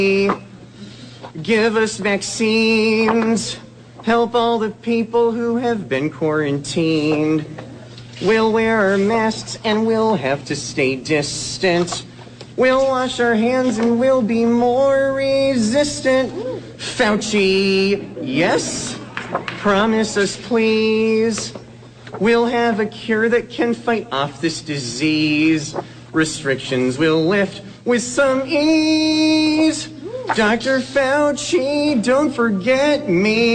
Give us vaccines. Help all the people who have been quarantined. We'll wear our masks and we'll have to stay distant. We'll wash our hands and we'll be more resistant. Fauci, yes? Promise us, please. We'll have a cure that can fight off this disease. Restrictions will lift with some ease. Dr. Fauci, don't forget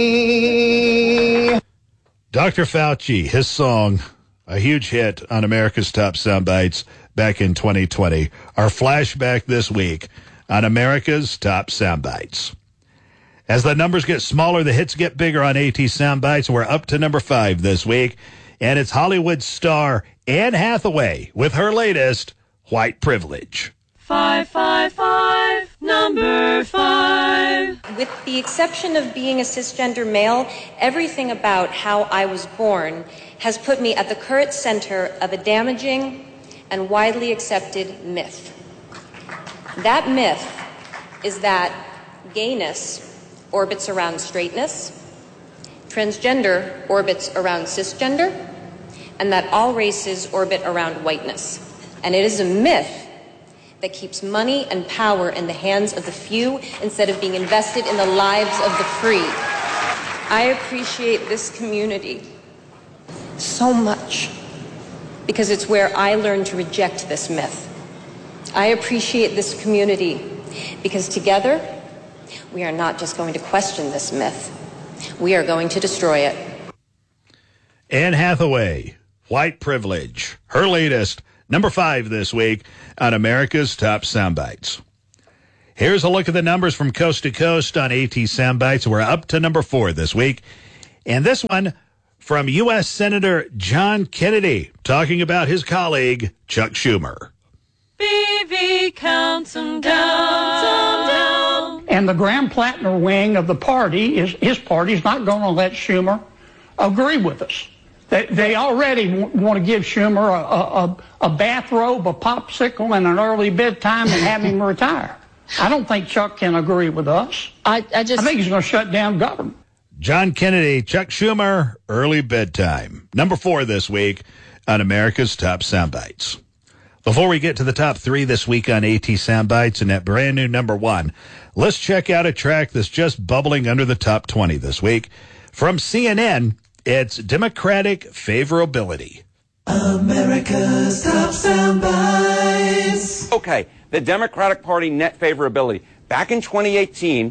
me. Dr. Fauci, his song, a huge hit on America's Top Soundbites back in 2020. Our flashback this week on America's Top Soundbites. As the numbers get smaller, the hits get bigger on AT Soundbites. We're up to number 5 this week, and it's Hollywood star Anne Hathaway with her latest, White Privilege. 555, number 5. With the exception of being a cisgender male, everything about how I was born has put me at the current center of a damaging and widely accepted myth. That myth is that gayness orbits around straightness, transgender orbits around cisgender, and that all races orbit around whiteness. And it is a myth that keeps money and power in the hands of the few instead of being invested in the lives of the free. I appreciate this community so much because it's where I learned to reject this myth. I appreciate this community because together we are not just going to question this myth, we are going to destroy it. Anne Hathaway, White Privilege, her latest, number 5 this week on America's Top Soundbites. Here's a look at the numbers from coast to coast on AT Soundbites. We're up to number 4 this week. And this one from U.S. Senator John Kennedy talking about his colleague, Chuck Schumer. BV counts them down. And the Graham Plattner wing of the party, his party's not going to let Schumer agree with us. They already want to give Schumer a bathrobe, a popsicle, and an early bedtime and have him retire. I don't think Chuck can agree with us. I think he's going to shut down government. John Kennedy, Chuck Schumer, early bedtime. Number 4 this week on America's Top Soundbites. Before we get to the top 3 this week on AT Soundbites and that brand new number 1, let's check out a track that's just bubbling under the top 20 this week. From CNN, it's Democratic Favorability. America's Top Soundbites. Okay, the Democratic Party net favorability. Back in 2018,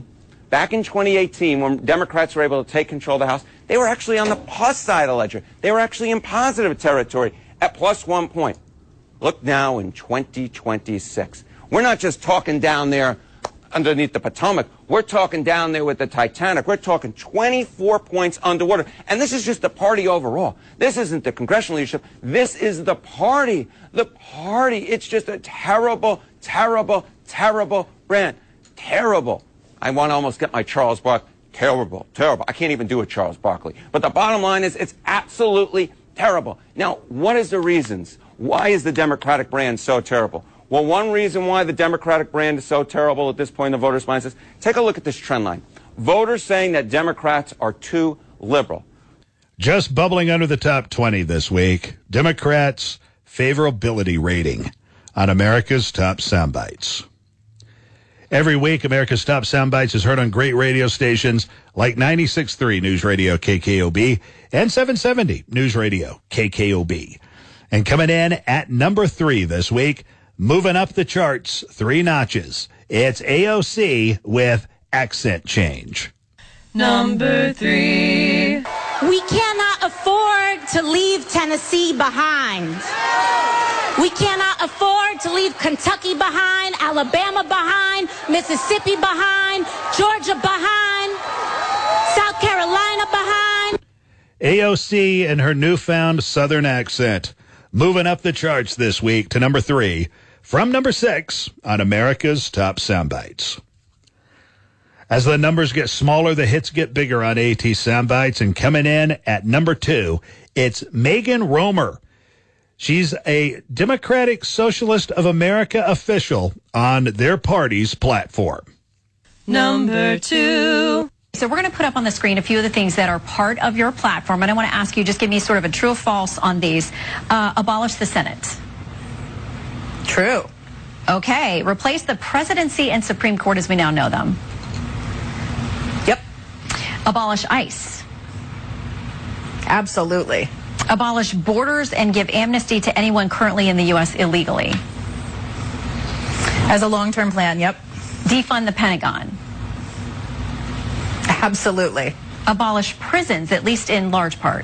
when Democrats were able to take control of the House, they were actually on the plus side of the ledger. They were actually in positive territory at plus 1 point. Look now in 2026. We're not just talking down there underneath the Potomac. We're talking down there with the Titanic. We're talking 24 points underwater. And this is just the party overall. This isn't the congressional leadership. This is the party. The party. It's just a terrible, terrible, terrible brand. Terrible. I want to almost get my Charles Barkley. Terrible, terrible. I can't even do a Charles Barkley. But the bottom line is it's absolutely terrible. Now, what is the reasons? Why is the Democratic brand so terrible? Well, one reason why the Democratic brand is so terrible at this point in the voters' minds is, take a look at this trend line. Voters saying that Democrats are too liberal. Just bubbling under the top 20 this week, Democrats' favorability rating on America's Top Soundbites. Every week, America's Top Soundbites is heard on great radio stations like 96.3 News Radio KKOB and 770 News Radio KKOB. And coming in at number 3 this week, moving up the charts 3 notches, it's AOC with Accent Change. Number 3. We cannot afford to leave Tennessee behind. We cannot afford to leave Kentucky behind, Alabama behind, Mississippi behind, Georgia behind, South Carolina behind. AOC and her newfound Southern accent moving up the charts this week to number 3 from number 6 on America's Top Soundbites. As the numbers get smaller, the hits get bigger on AT Soundbites, and coming in at number 2, it's Megan Romer. She's a Democratic Socialist of America official on their party's platform. Number 2. So we're going to put up on the screen a few of the things that are part of your platform, and I want to ask you, just give me sort of a true or false on these. Abolish the Senate. True. Okay. Replace the presidency and Supreme Court as we now know them. Yep. Abolish ICE. Absolutely. Abolish borders and give amnesty to anyone currently in the U.S. illegally. As a long-term plan, yep. Defund the Pentagon. Absolutely. Abolish prisons, at least in large part.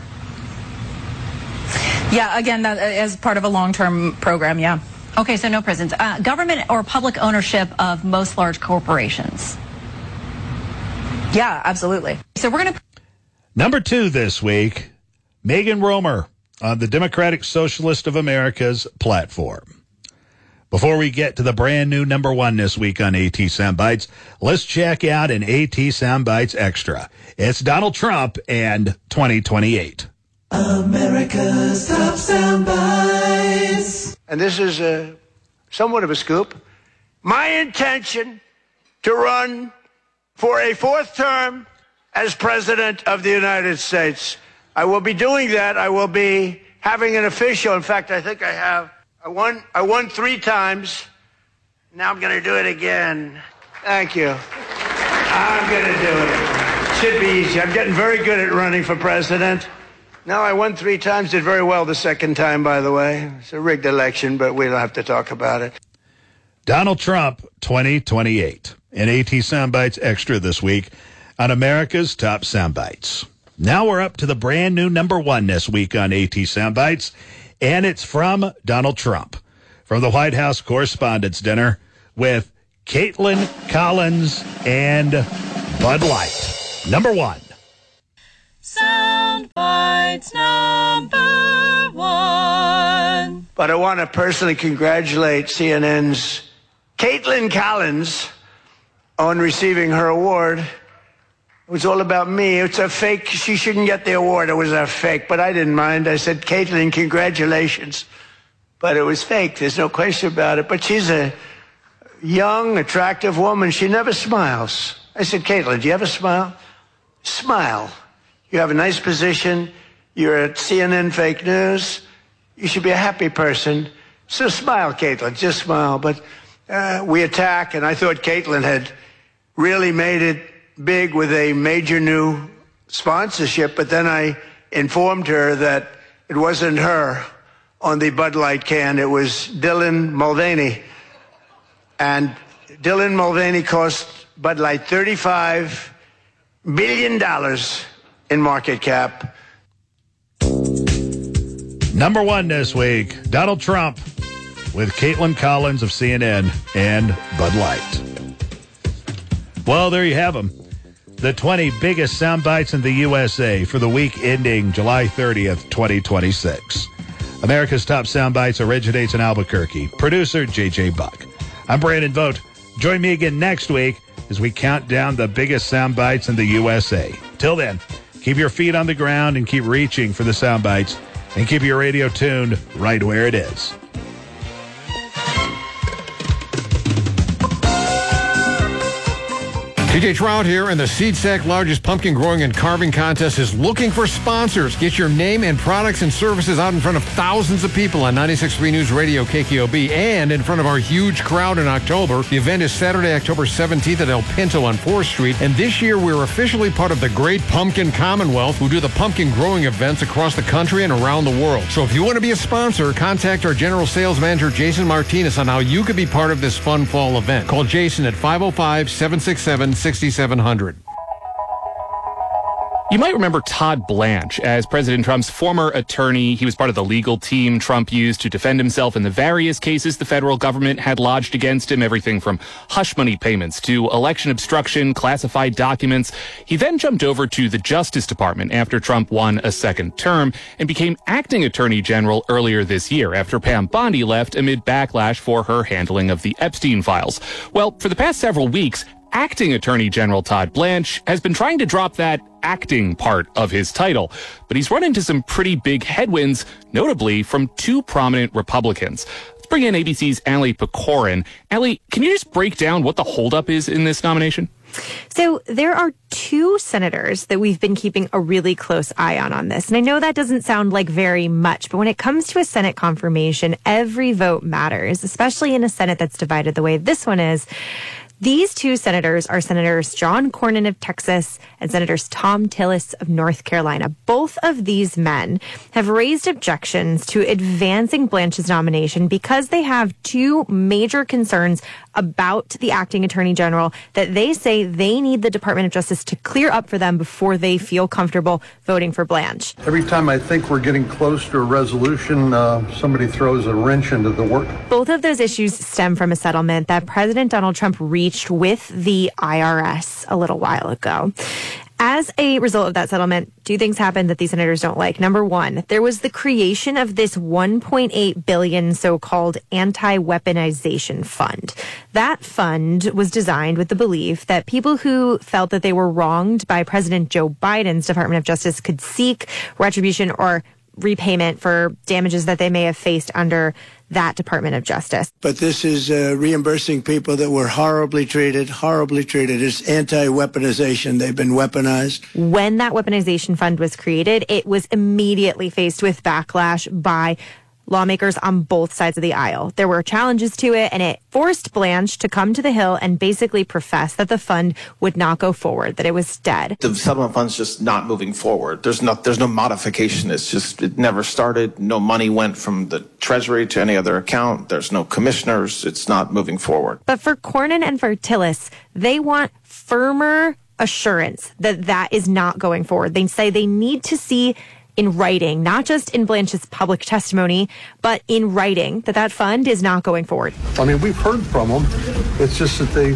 Yeah, again, that as part of a long-term program, yeah. Okay, so no prisons. Government or public ownership of most large corporations. Yeah, absolutely. So we're going to... Number 2 this week, Megan Romer on the Democratic Socialist of America's platform. Before we get to the brand new number 1 this week on AT Soundbites, let's check out an AT Soundbites Extra. It's Donald Trump and 2028. America's Top Soundbites. And this is somewhat of a scoop. My intention to run for a 4th term as President of the United States. I will be doing that. I will be having an official. In fact, I think I have. I won 3 times. Now I'm going to do it again. Thank you. I'm going to do it. Should be easy. I'm getting very good at running for president. No, I won 3 times, did very well the 2nd time, by the way. It's a rigged election, but we don't have to talk about it. Donald Trump, 2028. An AT Soundbites Extra this week on America's Top Soundbites. Now we're up to the brand new number 1 this week on AT Soundbites, and it's from Donald Trump, from the White House Correspondents' Dinner with Caitlin Collins and Bud Light. Number 1. Soundbites number 1. But I want to personally congratulate CNN's Caitlin Collins on receiving her award. It was all about me. It's a fake. She shouldn't get the award. It was a fake, but I didn't mind. I said, Caitlin, congratulations. But it was fake. There's no question about it. But she's a young, attractive woman. She never smiles. I said, Caitlin, do you have a smile? Smile. You have a nice position. You're at CNN Fake News. You should be a happy person. So smile, Caitlin. Just smile. But we attack, and I thought Caitlin had really made it big with a major new sponsorship, but then I informed her that it wasn't her on the Bud Light can. It was Dylan Mulvaney. And Dylan Mulvaney cost Bud Light $35 billion in market cap. Number 1 this week, Donald Trump with Caitlin Collins of CNN and Bud Light. Well, there you have them. The 20 biggest sound bites in the USA for the week ending July 30th, 2026. America's Top Sound Bites originates in Albuquerque. Producer, J.J. Buck. I'm Brandon Vogt. Join me again next week as we count down the biggest sound bites in the USA. Till then, keep your feet on the ground and keep reaching for the sound bites, and keep your radio tuned right where it is. TJ Trout here, and the SeedSack largest pumpkin growing and carving contest is looking for sponsors. Get your name and products and services out in front of thousands of people on 96.3 News Radio KKOB and in front of our huge crowd in October. The event is Saturday, October 17th at El Pinto on 4th Street, and this year we're officially part of the Great Pumpkin Commonwealth, who do the pumpkin growing events across the country and around the world. So if you want to be a sponsor, contact our General Sales Manager, Jason Martinez, on how you could be part of this fun fall event. Call Jason at 505-767-6700. You might remember Todd Blanche as President Trump's former attorney. He was part of the legal team Trump used to defend himself in the various cases the federal government had lodged against him, everything from hush money payments to election obstruction, classified documents. He then jumped over to the Justice Department after Trump won a second term and became acting attorney general earlier this year after Pam Bondi left amid backlash for her handling of the Epstein files. Well, for the past several weeks, acting Attorney General Todd Blanche has been trying to drop that acting part of his title, but he's run into some pretty big headwinds, notably from two prominent Republicans. Let's bring in ABC's Allie Pecorin. Allie, can you just break down what the holdup is in this nomination? So there are 2 senators that we've been keeping a really close eye on this. And I know that doesn't sound like very much, but when it comes to a Senate confirmation, every vote matters, especially in a Senate that's divided the way this one is. These 2 senators are Senators John Cornyn of Texas and Senators Thom Tillis of North Carolina. Both of these men have raised objections to advancing Blanche's nomination because they have 2 major concerns about the acting attorney general that they say they need the Department of Justice to clear up for them before they feel comfortable voting for Blanche. Every time I think we're getting close to a resolution, somebody throws a wrench into the work. Both of those issues stem from a settlement that President Donald Trump reached with the IRS a little while ago. As a result of that settlement, 2 things happened that these senators don't like. Number 1, there was the creation of this $1.8 billion so-called anti-weaponization fund. That fund was designed with the belief that people who felt that they were wronged by President Joe Biden's Department of Justice could seek retribution or repayment for damages that they may have faced under that Department of Justice. But this is reimbursing people that were horribly treated. It's anti-weaponization. They've been weaponized. When that weaponization fund was created, it was immediately faced with backlash by lawmakers on both sides of the aisle. There were challenges to it, and it forced Blanche to come to the Hill and basically profess that the fund would not go forward, that it was dead. The settlement fund's just not moving forward. There's no modification. It never started. No money went from the Treasury to any other account. There's no commissioners. It's not moving forward. But for Cornyn and for Tillis, they want firmer assurance that that is not going forward. They say they need to see in writing, not just in Blanche's public testimony, but in writing, that fund is not going forward. I mean, we've heard from them. It's just that they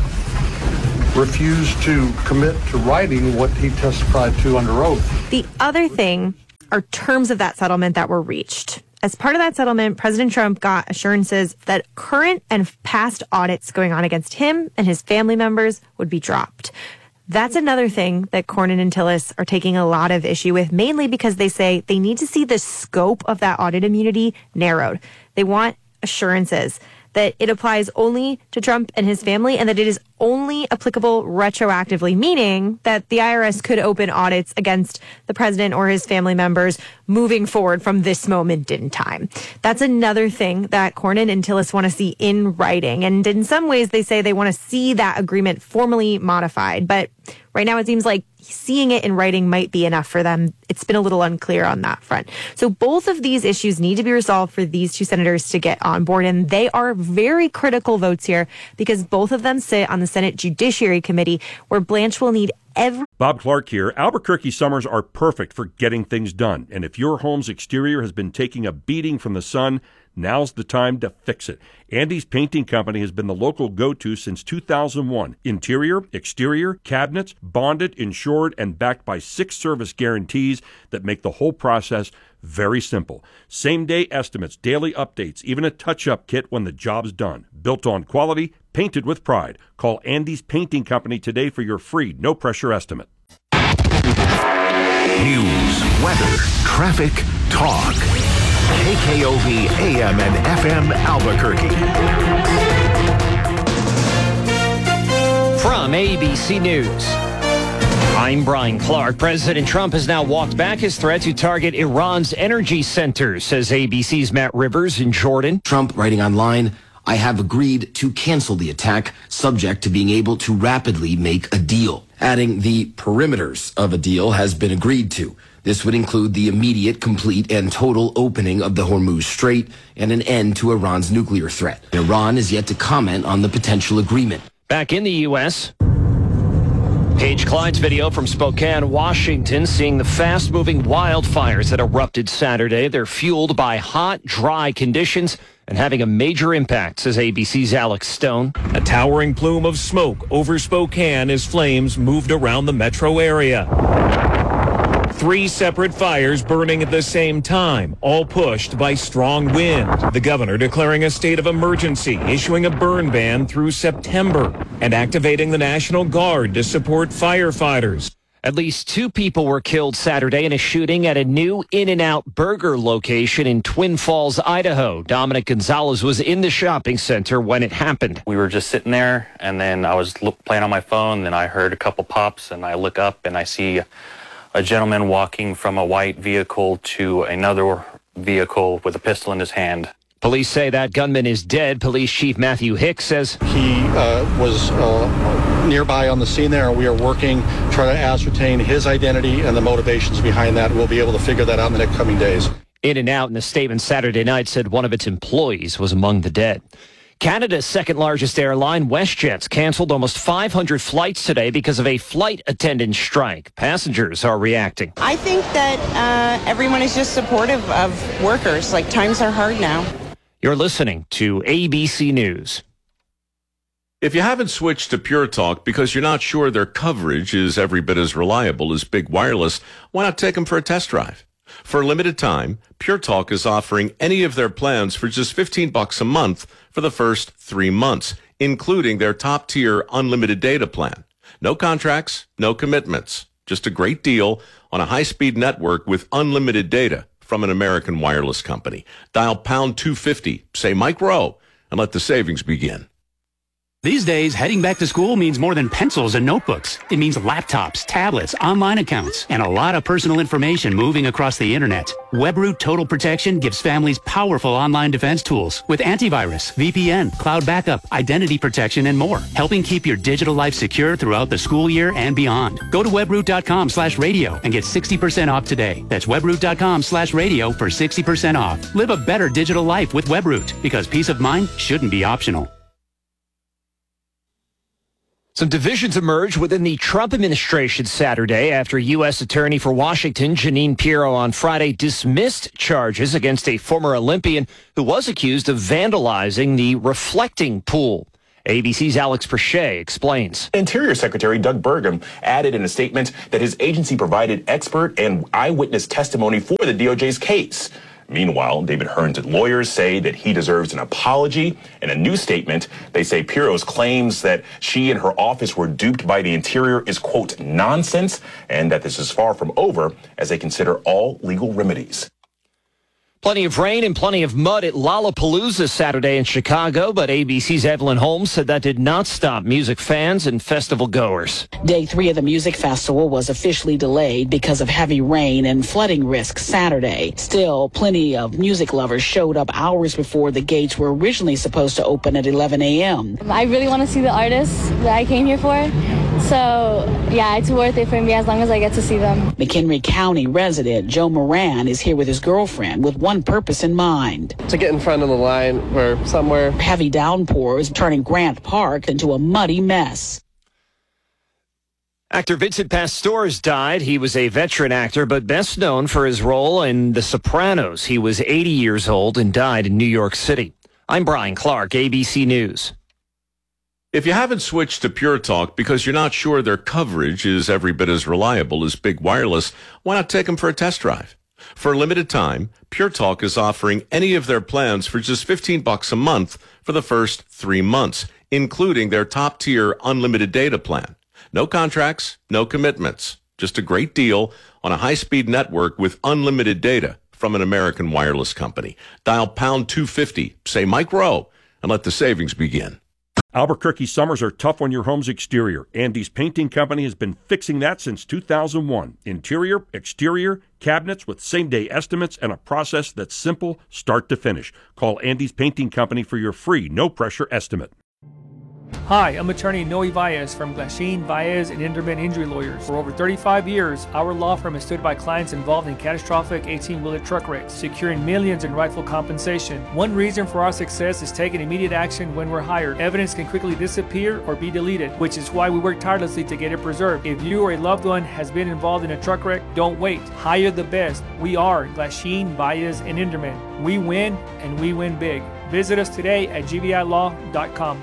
refuse to commit to writing what he testified to under oath. The other thing are terms of that settlement that were reached. As part of that settlement, President Trump got assurances that current and past audits going on against him and his family members would be dropped. That's another thing that Cornyn and Tillis are taking a lot of issue with, mainly because they say they need to see the scope of that audit immunity narrowed. They want assurances that it applies only to Trump and his family and that it is only applicable retroactively, meaning that the IRS could open audits against the president or his family members moving forward from this moment in time. That's another thing that Cornyn and Tillis want to see in writing. And in some ways, they say they want to see that agreement formally modified. But right now, it seems like seeing it in writing might be enough for them. It's been a little unclear on that front. So both of these issues need to be resolved for these 2 senators to get on board. And they are very critical votes here because both of them sit on the Senate Judiciary Committee, where Blanche will need Bob Clark here. Albuquerque summers are perfect for getting things done. And if your home's exterior has been taking a beating from the sun, now's the time to fix it. Andy's Painting Company has been the local go-to since 2001. Interior, exterior, cabinets, bonded, insured, and backed by 6 service guarantees that make the whole process very simple. Same-day estimates, daily updates, even a touch-up kit when the job's done. Built on quality, painted with pride. Call Andy's Painting Company today for your free, no-pressure estimate. News, weather, traffic, talk. KKOV AM and FM Albuquerque. From ABC News, I'm Brian Clark. President Trump has now walked back his threat to target Iran's energy centers, says ABC's Matt Rivers in Jordan. Trump writing online, I have agreed to cancel the attack, subject to being able to rapidly make a deal. Adding the perimeters of a deal has been agreed to. This would include the immediate, complete, and total opening of the Hormuz Strait and an end to Iran's nuclear threat. Iran is yet to comment on the potential agreement. Back in the U.S., Paige Clyde's video from Spokane, Washington, seeing the fast-moving wildfires that erupted Saturday. They're fueled by hot, dry conditions and having a major impact, says ABC's Alex Stone. A towering plume of smoke over Spokane as flames moved around the metro area. 3 separate fires burning at the same time, all pushed by strong wind. The governor declaring a state of emergency, issuing a burn ban through September, and activating the National Guard to support firefighters. At least 2 people were killed Saturday in a shooting at a new In-N-Out burger location in Twin Falls, Idaho. Dominic Gonzalez was in the shopping center when it happened. We were just sitting there, and then I was playing on my phone, and I heard a couple pops, and I look up, and I see a gentleman walking from a white vehicle to another vehicle with a pistol in his hand. Police say that gunman is dead. Police Chief Matthew Hicks says He was nearby on the scene there, and we are working, trying to ascertain his identity and the motivations behind that. We'll be able to figure that out in the next coming days. In-N-Out in a statement Saturday night said one of its employees was among the dead. Canada's second largest airline, WestJet's canceled almost 500 flights today because of a flight attendant strike. Passengers are reacting. I think that everyone is just supportive of workers. Like, times are hard now. You're listening to ABC News. If you haven't switched to Pure Talk because you're not sure their coverage is every bit as reliable as Big Wireless, why not take them for a test drive? For a limited time, Pure Talk is offering any of their plans for just $15 a month for the first 3 months, including their top-tier unlimited data plan. No contracts, no commitments. Just a great deal on a high-speed network with unlimited data from an American wireless company. Dial pound 250, say Mike Rowe, and let the savings begin. These days, heading back to school means more than pencils and notebooks. It means laptops, tablets, online accounts, and a lot of personal information moving across the internet. WebRoot Total Protection gives families powerful online defense tools with antivirus, VPN, cloud backup, identity protection, and more, helping keep your digital life secure throughout the school year and beyond. Go to webroot.com/radio and get 60% off today. That's webroot.com/radio for 60% off. Live a better digital life with WebRoot, because peace of mind shouldn't be optional. Some divisions emerged within the Trump administration Saturday after U.S. Attorney for Washington Jeanine Pirro on Friday dismissed charges against a former Olympian who was accused of vandalizing the reflecting pool. ABC's Alex Perche explains. Interior Secretary Doug Burgum added in a statement that his agency provided expert and eyewitness testimony for the DOJ's case. Meanwhile, David Hearn's lawyers say that he deserves an apology. In a new statement, they say Pirro's claims that she and her office were duped by the Interior is, quote, nonsense, and that this is far from over as they consider all legal remedies. Plenty of rain and plenty of mud at Lollapalooza Saturday in Chicago, but ABC's Evelyn Holmes said that did not stop music fans and festival goers. Day 3 of the music festival was officially delayed because of heavy rain and flooding risks Saturday. Still, plenty of music lovers showed up hours before the gates were originally supposed to open at 11 a.m. I really want to see the artists that I came here for. So, yeah, it's worth it for me as long as I get to see them. McHenry County resident Joe Moran is here with his girlfriend with one purpose in mind. To get in front of the line or somewhere. Heavy downpours turning Grant Park into a muddy mess. Actor Vincent Pastore died. He was a veteran actor, but best known for his role in The Sopranos. He was 80 years old and died in New York City. I'm Brian Clark, ABC News. If you haven't switched to Pure Talk because you're not sure their coverage is every bit as reliable as Big Wireless, why not take them for a test drive? For a limited time, Pure Talk is offering any of their plans for just $15 a month for the first 3 months, including their top-tier unlimited data plan. No contracts, no commitments. Just a great deal on a high-speed network with unlimited data from an American wireless company. Dial pound 250, say Mike Rowe, and let the savings begin. Albuquerque summers are tough on your home's exterior. Andy's Painting Company has been fixing that since 2001. Interior, exterior, cabinets with same-day estimates and a process that's simple start to finish. Call Andy's Painting Company for your free, no-pressure estimate. Hi, I'm attorney Noe Valles from Glasheen, Valles & Inderman Injury Lawyers. For over 35 years, our law firm has stood by clients involved in catastrophic 18-wheeler truck wrecks, securing millions in rightful compensation. One reason for our success is taking immediate action when we're hired. Evidence can quickly disappear or be deleted, which is why we work tirelessly to get it preserved. If you or a loved one has been involved in a truck wreck, don't wait. Hire the best. We are Glasheen, Valles & Inderman. We win, and we win big. Visit us today at gvilaw.com.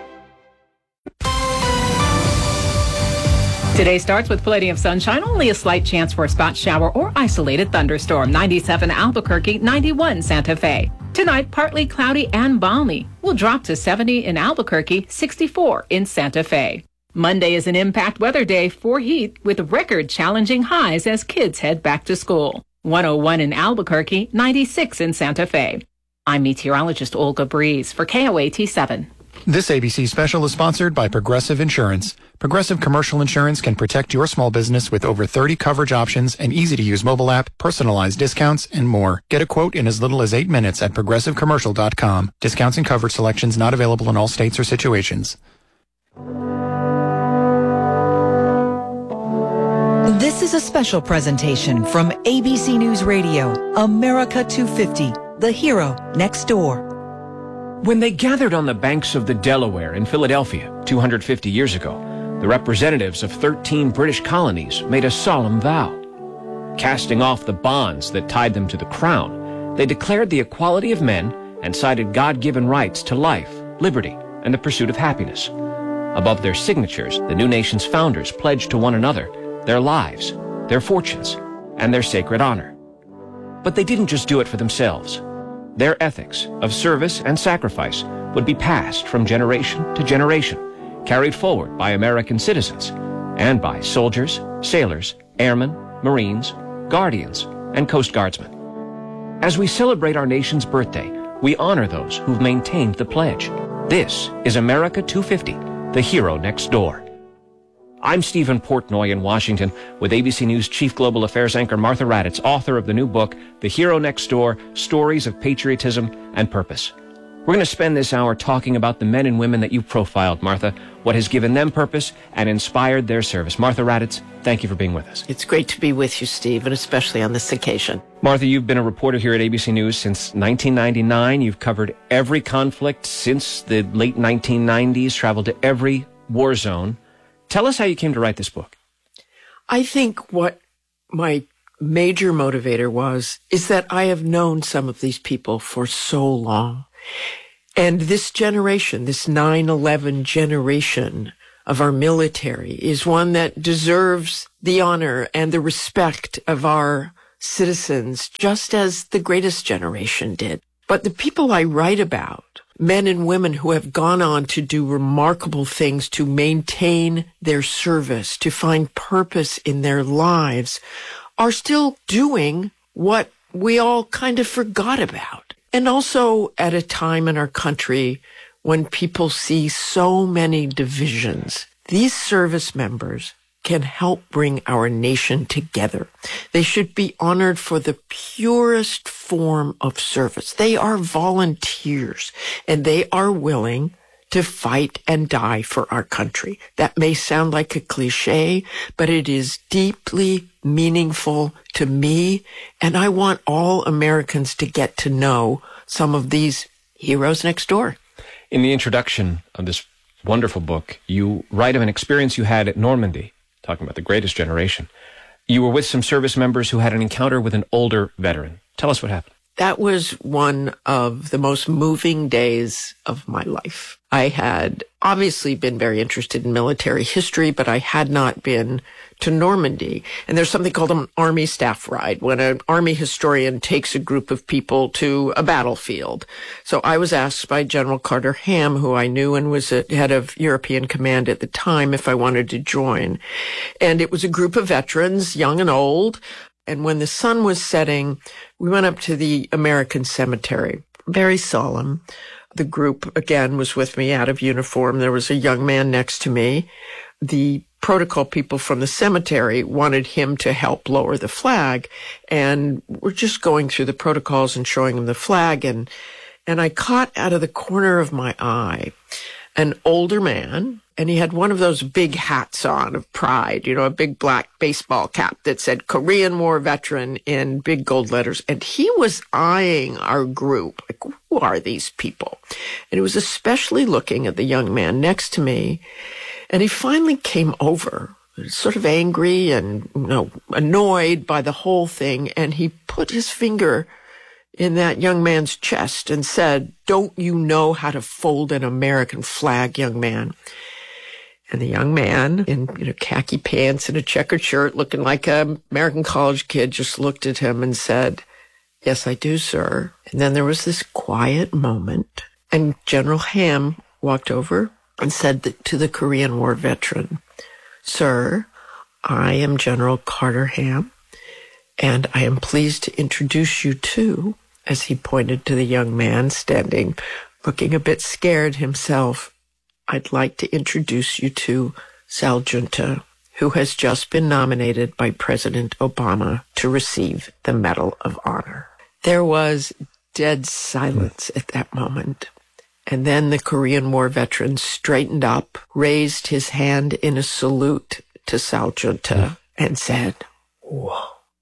Today starts with plenty of sunshine, only a slight chance for a spot shower or isolated thunderstorm. 97 Albuquerque, 91 Santa Fe. Tonight, partly cloudy and balmy. Will drop to 70 in Albuquerque, 64 in Santa Fe. Monday is an impact weather day for heat with record-challenging highs as kids head back to school. 101 in Albuquerque, 96 in Santa Fe. I'm meteorologist Olga Breeze for KOAT 7. This ABC special is sponsored by Progressive Insurance. Progressive Commercial Insurance can protect your small business with over 30 coverage options, an easy-to-use mobile app, personalized discounts, and more. Get a quote in as little as 8 minutes at progressivecommercial.com. Discounts and coverage selections not available in all states or situations. This is a special presentation from ABC News Radio, America 250, the hero next door. When they gathered on the banks of the Delaware in Philadelphia 250 years ago, the representatives of 13 British colonies made a solemn vow. Casting off the bonds that tied them to the crown, they declared the equality of men and cited God-given rights to life, liberty, and the pursuit of happiness. Above their signatures, the new nation's founders pledged to one another their lives, their fortunes, and their sacred honor. But they didn't just do it for themselves. Their ethics of service and sacrifice would be passed from generation to generation, carried forward by American citizens and by soldiers, sailors, airmen, Marines, guardians, and Coast Guardsmen. As we celebrate our nation's birthday, we honor those who've maintained the pledge. This is America 250, the hero next door. I'm Stephen Portnoy in Washington with ABC News Chief Global Affairs anchor Martha Raddatz, author of the new book, The Hero Next Door, Stories of Patriotism and Purpose. We're going to spend this hour talking about the men and women that you profiled, Martha, what has given them purpose and inspired their service. Martha Raddatz, thank you for being with us. It's great to be with you, Steve, and especially on this occasion. Martha, you've been a reporter here at ABC News since 1999. You've covered every conflict since the late 1990s, traveled to every war zone. Tell us how you came to write this book. I think what my major motivator is that I have known some of these people for so long. And this generation, this 9/11 generation of our military, is one that deserves the honor and the respect of our citizens, just as the greatest generation did. But the people I write about, men and women who have gone on to do remarkable things to maintain their service, to find purpose in their lives, are still doing what we all kind of forgot about. And also at a time in our country when people see so many divisions, these service members can help bring our nation together. They should be honored for the purest form of service. They are volunteers, and they are willing to fight and die for our country. That may sound like a cliche, but it is deeply meaningful to me, and I want all Americans to get to know some of these heroes next door. In the introduction of this wonderful book, you write of an experience you had at Normandy, talking about the greatest generation. You were with some service members who had an encounter with an older veteran. Tell us what happened. That was one of the most moving days of my life. I had obviously been very interested in military history, but I had not been to Normandy. And there's something called an Army staff ride, when an Army historian takes a group of people to a battlefield. So I was asked by General Carter Ham, who I knew and was head of European Command at the time, if I wanted to join. And it was a group of veterans, young and old. And when the sun was setting, we went up to the American Cemetery. Very solemn. The group, again, was with me out of uniform. There was a young man next to me. The protocol people from the cemetery wanted him to help lower the flag. And we're just going through the protocols and showing him the flag. And I caught out of the corner of my eye an older man, and he had one of those big hats on of pride, a big black baseball cap that said Korean War veteran in big gold letters. And he was eyeing our group, like, who are these people? And he was especially looking at the young man next to me. And he finally came over, sort of angry and annoyed by the whole thing. And he put his finger in that young man's chest and said, "Don't you know how to fold an American flag, young man?" And the young man in khaki pants and a checkered shirt, looking like an American college kid, just looked at him and said, "Yes, I do, sir." And then there was this quiet moment, and General Ham walked over and said to the Korean War veteran, "Sir, I am General Carter Ham, and I am pleased to introduce you to," as he pointed to the young man standing, looking a bit scared himself, "I'd like to introduce you to Sal Junta, who has just been nominated by President Obama to receive the Medal of Honor." There was dead silence at that moment. And then the Korean War veteran straightened up, raised his hand in a salute to Sal Junta, and said, "Whoa."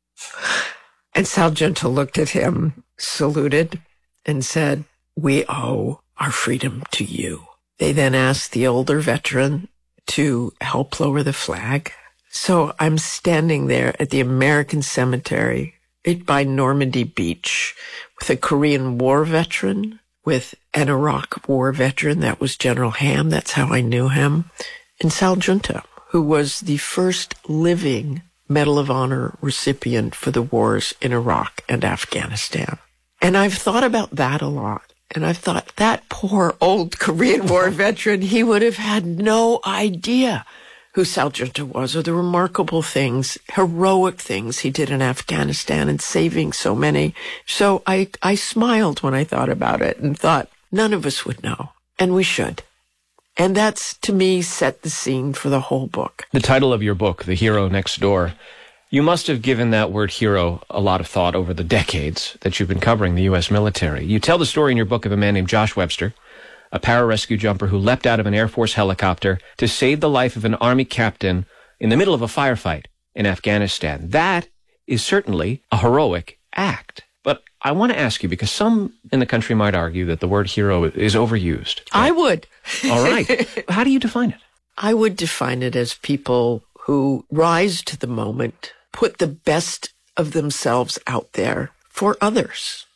And Sal Junta looked at him, saluted, and said, "We owe our freedom to you." They then asked the older veteran to help lower the flag. So I'm standing there at the American Cemetery by Normandy Beach with a Korean War veteran, with an Iraq War veteran. That was General Ham. That's how I knew him. And Sal Junta, who was the first living Medal of Honor recipient for the wars in Iraq and Afghanistan. And I've thought about that a lot. And I've thought, that poor old Korean War veteran, he would have had no idea who Sal Junta was, or the remarkable things, heroic things he did in Afghanistan and saving so many. So I smiled when I thought about it and thought, none of us would know, and we should. And that's, to me, set the scene for the whole book. The title of your book, The Hero Next Door, you must have given that word hero a lot of thought over the decades that you've been covering the U.S. military. You tell the story in your book of a man named Josh Webster, a pararescue jumper who leapt out of an Air Force helicopter to save the life of an Army captain in the middle of a firefight in Afghanistan. That is certainly a heroic act. But I want to ask you, because some in the country might argue that the word hero is overused. I would. All right. How do you define it? I would define it as people who rise to the moment, put the best of themselves out there for others.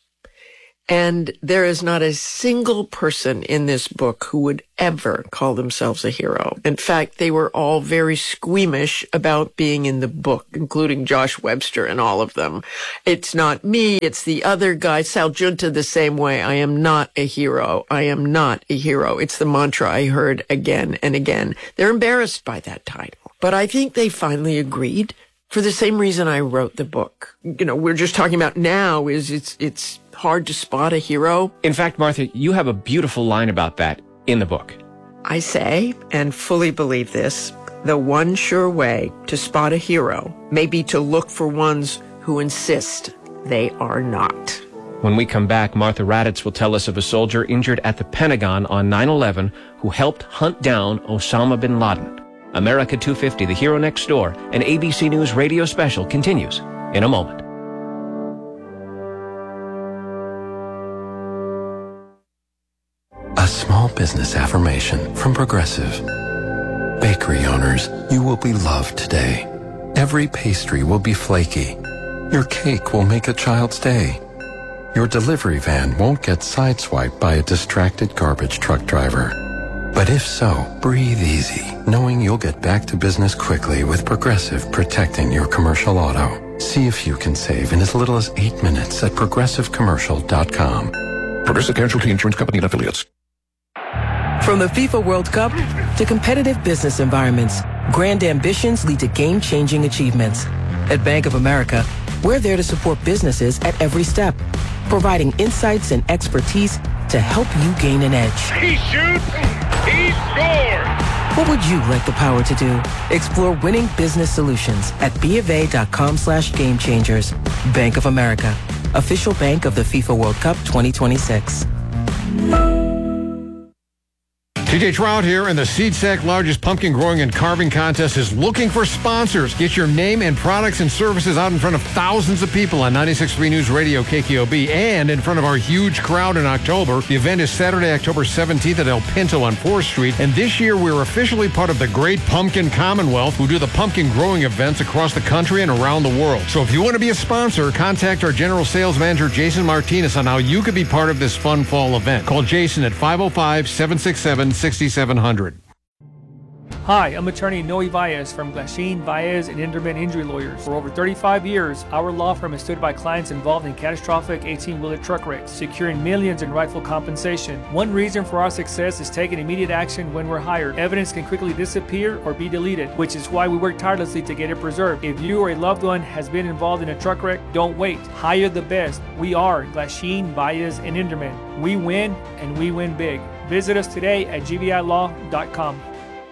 And there is not a single person in this book who would ever call themselves a hero. In fact, they were all very squeamish about being in the book, including Josh Webster and all of them. It's not me, it's the other guy. Sal Junta the same way. I am not a hero. I am not a hero. It's the mantra I heard again and again. They're embarrassed by that title. But I think they finally agreed for the same reason I wrote the book. You know, we're just talking about now is it's hard to spot a hero. In fact, Martha, you have a beautiful line about that in the book. I say, and fully believe this, the one sure way to spot a hero may be to look for ones who insist they are not. When we come back, Martha Raddatz will tell us of a soldier injured at the Pentagon on 9/11 who helped hunt down Osama bin Laden. America 250, The Hero Next Door, an ABC News radio special continues in a moment. A small business affirmation from Progressive. Bakery owners, you will be loved today. Every pastry will be flaky. Your cake will make a child's day. Your delivery van won't get sideswiped by a distracted garbage truck driver. But if so, breathe easy, knowing you'll get back to business quickly with Progressive protecting your commercial auto. See if you can save in as little as 8 minutes at progressivecommercial.com. Progressive Casualty Insurance Company and Affiliates. From the FIFA World Cup to competitive business environments, grand ambitions lead to game-changing achievements. At Bank of America, we're there to support businesses at every step, providing insights and expertise to help you gain an edge. He shoots, he scores! What would you like the power to do? Explore winning business solutions at BofA.com/gamechangers. Bank of America, official bank of the FIFA World Cup 2026. TJ Trout here, and the SeedSack largest pumpkin growing and carving contest is looking for sponsors. Get your name and products and services out in front of thousands of people on 96.3 News Radio KKOB and in front of our huge crowd in October. The event is Saturday, October 17th at El Pinto on 4th Street. And this year we're officially part of the Great Pumpkin Commonwealth, who do the pumpkin growing events across the country and around the world. So if you want to be a sponsor, contact our General Sales Manager, Jason Martinez, on how you could be part of this fun fall event. Call Jason at 505-767-6700. Hi, I'm attorney Noe Valles from Glasheen, Valles, and Inderman Injury Lawyers. For over 35 years, our law firm has stood by clients involved in catastrophic 18-wheeler truck wrecks, securing millions in rightful compensation. One reason for our success is taking immediate action when we're hired. Evidence can quickly disappear or be deleted, which is why we work tirelessly to get it preserved. If you or a loved one has been involved in a truck wreck, don't wait. Hire the best. We are Glasheen, Valles, and Inderman. We win, and we win big. Visit us today at gvilaw.com.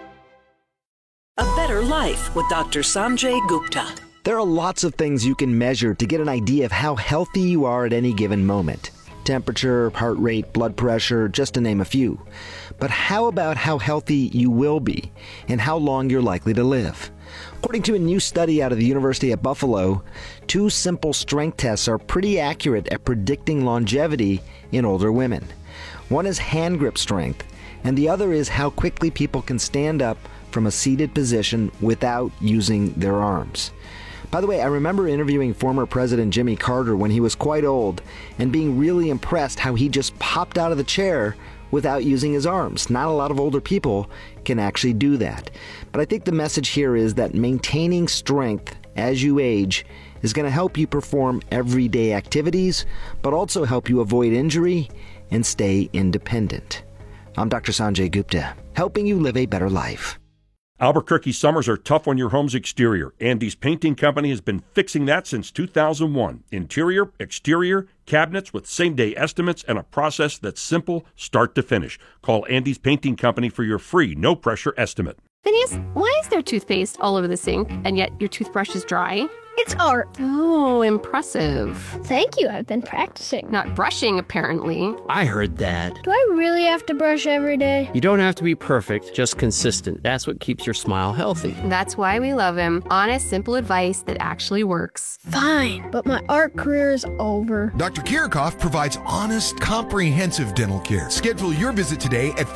A Better Life with Dr. Sanjay Gupta. There are lots of things you can measure to get an idea of how healthy you are at any given moment. Temperature, heart rate, blood pressure, just to name a few. But how about how healthy you will be and how long you're likely to live? According to a new study out of the University at Buffalo, 2 simple strength tests are pretty accurate at predicting longevity in older women. One is hand grip strength, and the other is how quickly people can stand up from a seated position without using their arms. By the way, I remember interviewing former President Jimmy Carter when he was quite old and being really impressed how he just popped out of the chair without using his arms. Not a lot of older people can actually do that. But I think the message here is that maintaining strength as you age is going to help you perform everyday activities, but also help you avoid injury and stay independent. I'm Dr. Sanjay Gupta, helping you live a better life. Albuquerque summers are tough on your home's exterior. Andy's Painting Company has been fixing that since 2001. Interior, exterior, cabinets with same-day estimates and a process that's simple start to finish. Call Andy's Painting Company for your free, no-pressure estimate. Phineas, why is there toothpaste all over the sink and yet your toothbrush is dry? It's art. Oh, impressive. Thank you, I've been practicing. Not brushing, apparently. I heard that. Do I really have to brush every day? You don't have to be perfect, just consistent. That's what keeps your smile healthy. That's why we love him. Honest, simple advice that actually works. Fine, but my art career is over. Dr. Kirchhoff provides honest, comprehensive dental care. Schedule your visit today at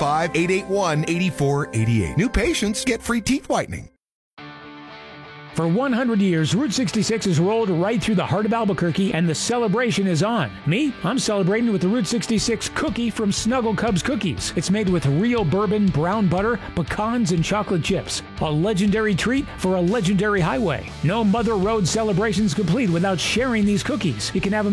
505-881-8488. New patients get free teeth whitening. For 100 years, Route 66 has rolled right through the heart of Albuquerque, and the celebration is on. Me, I'm celebrating with the Route 66 cookie from Snuggle Cubs Cookies. It's made with real bourbon, brown butter, pecans, and chocolate chips. A legendary treat for a legendary highway. No Mother Road celebration's complete without sharing these cookies. You can have them